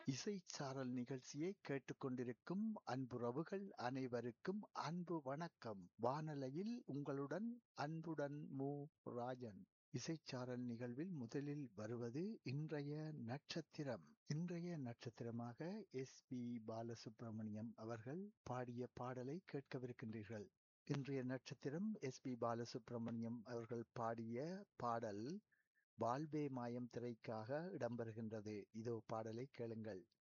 இசைச்சாரல் நிகழ்ச்சியை கேட்டுக்கொண்டிருக்கும் அன்புறவுகள் அனைவருக்கும் அன்பு வணக்கம். வானலையில் உங்களுடன் அன்புடன் ராஜன். இசைச்சாரல் நிகழ்வில் முதலில் வருவது இன்றைய நட்சத்திரம். இன்றைய நட்சத்திரமாக எஸ்.பி. பாலசுப்ரமணியம் அவர்கள் பாடிய பாடலை கேட்கவிருக்கின்றீர்கள். இன்றைய நட்சத்திரம் எஸ்.பி. பாலசுப்ரமணியம் அவர்கள் பாடிய பாடல் வாழ்வே மாயம் திரைக்காக இடம்பெறுகின்றது. இதோ பாடலை கேளுங்கள்.